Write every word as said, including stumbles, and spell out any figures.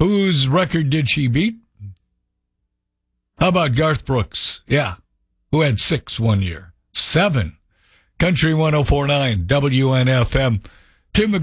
Whose record did she beat? How about Garth Brooks? Yeah. Who had six one year? Seven. Country one oh four point nine W N F M. Tim